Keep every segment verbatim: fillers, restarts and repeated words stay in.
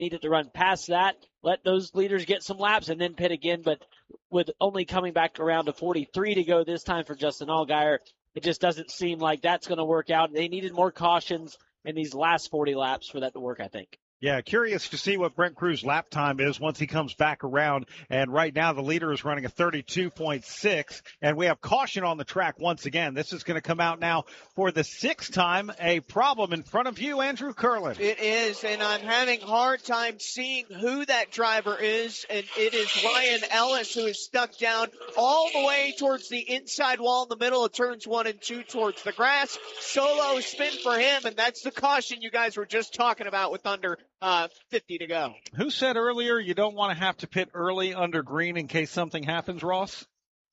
needed to run past that, let those leaders get some laps, and then pit again. But with only coming back around to forty-three to go this time for Justin Allgaier, it just doesn't seem like that's going to work out. They needed more cautions in these last forty laps for that to work, I think. Yeah, curious to see what Brent Cruz's lap time is once he comes back around. And right now the leader is running a thirty-two point six. And we have caution on the track once again. This is going to come out now for the sixth time. A problem in front of you, Andrew Curlin. It is, and I'm having a hard time seeing who that driver is. And it is Ryan Ellis, who is stuck down all the way towards the inside wall in the middle of turns one and two towards the grass. Solo spin for him, and that's the caution you guys were just talking about with under Uh, fifty to go. Who said earlier you don't want to have to pit early under green in case something happens, Ross?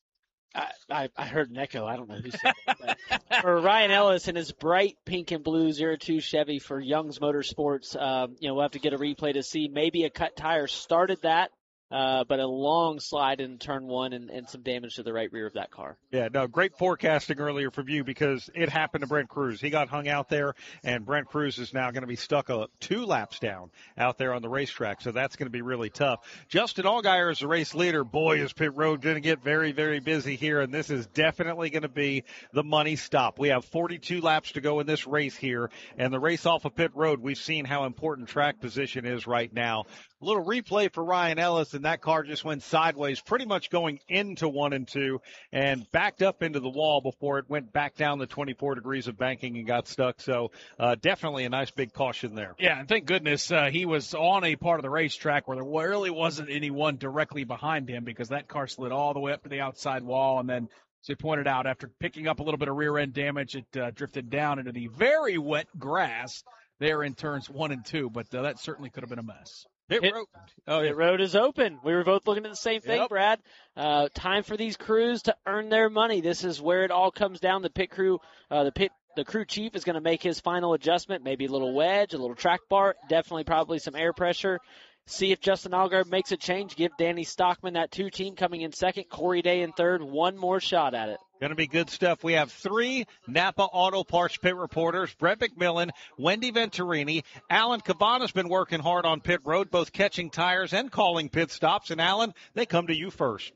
I, I, I heard an echo. I don't know who said that. For Ryan Ellis and his bright pink and blue oh two Chevy for Young's Motorsports, um, you know, we'll have to get a replay to see. Maybe a cut tire started that. Uh, but a long slide in turn one and, and some damage to the right rear of that car. Yeah, no, great forecasting earlier from you because it happened to Brent Cruz. He got hung out there, and Brent Cruz is now going to be stuck a, two laps down out there on the racetrack, so that's going to be really tough. Justin Allgaier is the race leader. Boy, is pit road going to get very, very busy here, and this is definitely going to be the money stop. We have forty-two laps to go in this race here, and the race off of pit road, we've seen how important track position is right now. A little replay for Ryan Ellis, and that car just went sideways, pretty much going into one and two, and backed up into the wall before it went back down the twenty-four degrees of banking and got stuck. So uh, definitely a nice big caution there. Yeah, and thank goodness uh, he was on a part of the racetrack where there really wasn't anyone directly behind him because that car slid all the way up to the outside wall, and then, as you pointed out, after picking up a little bit of rear-end damage, it uh, drifted down into the very wet grass there in turns one and two, but uh, that certainly could have been a mess. Pit, Pit road. Oh, yeah. Pit road is open. We were both looking at the same thing, yep. Brad. Uh, time for these crews to earn their money. This is where it all comes down. The pit crew, uh, the pit, the crew chief is going to make his final adjustment. Maybe a little wedge, a little track bar, definitely probably some air pressure. See if Justin Allgaier makes a change. Give Danny Stockman, that two team, coming in second. Corey Day in third. One more shot at it. Going to be good stuff. We have three Napa Auto Parts pit reporters, Brett McMillan, Wendy Venturini. Alan Cabana's been working hard on pit road, both catching tires and calling pit stops. And, Alan, they come to you first.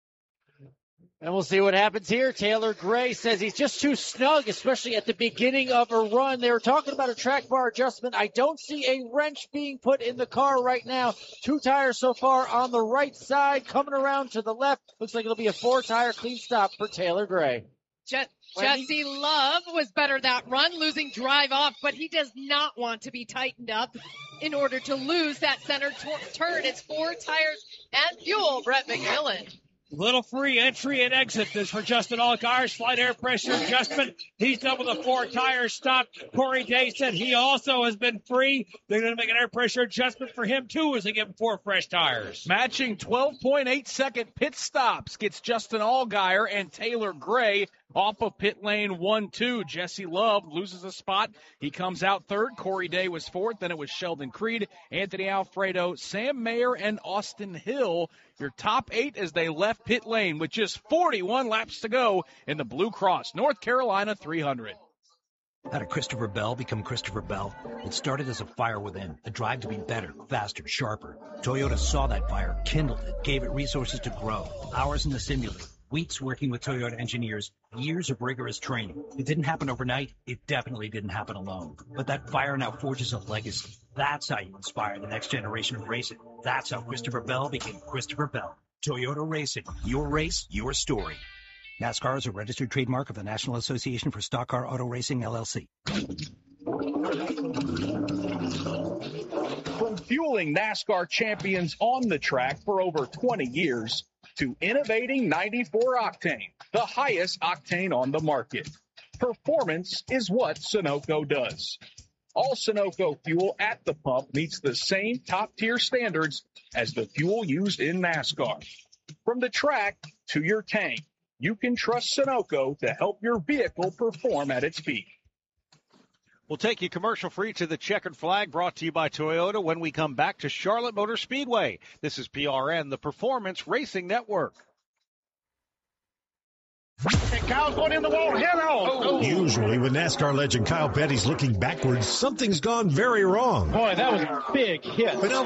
And we'll see what happens here. Taylor Gray says he's just too snug, especially at the beginning of a run. They were talking about a track bar adjustment. I don't see a wrench being put in the car right now. Two tires so far on the right side, coming around to the left. Looks like it'll be a four-tire clean stop for Taylor Gray. Je- Jesse Love was better that run, losing drive off, but he does not want to be tightened up in order to lose that center t- turn. It's four tires and fuel, Brett McMillan. Little free entry and exit this for Justin Allgaier. Slight air pressure adjustment. He's done with a four-tire stop. Corey Day said he also has been free. They're going to make an air pressure adjustment for him, too, as they give him four fresh tires. Matching twelve point eight second pit stops gets Justin Allgaier and Taylor Gray off of pit lane one two. Jesse Love loses a spot. He comes out third. Corey Day was fourth. Then it was Sheldon Creed, Anthony Alfredo, Sam Mayer, and Austin Hill. Your top eight as they left pit lane with just forty-one laps to go in the Blue Cross North Carolina three hundred. How did Christopher Bell become Christopher Bell? It started as a fire within, a drive to be better, faster, sharper. Toyota saw that fire, kindled it, gave it resources to grow. Hours in the simulator, weeks working with Toyota engineers, years of rigorous training. It didn't happen overnight. It definitely didn't happen alone. But that fire now forges a legacy. That's how you inspire the next generation of racing. That's how Christopher Bell became Christopher Bell. Toyota Racing. Your race, your story. NASCAR is a registered trademark of the National Association for Stock Car Auto Racing, L L C. From fueling NASCAR champions on the track for over twenty years to innovating ninety-four octane, the highest octane on the market. Performance is what Sunoco does. All Sunoco fuel at the pump meets the same top-tier standards as the fuel used in NASCAR. From the track to your tank, you can trust Sunoco to help your vehicle perform at its peak. We'll take you commercial-free to the checkered flag, brought to you by Toyota, when we come back to Charlotte Motor Speedway. This is P R N, the Performance Racing Network. And Kyle's going in the wall. Head on. Oh. Usually when NASCAR legend Kyle Petty's looking backwards, something's gone very wrong. Boy, that was a big hit. But now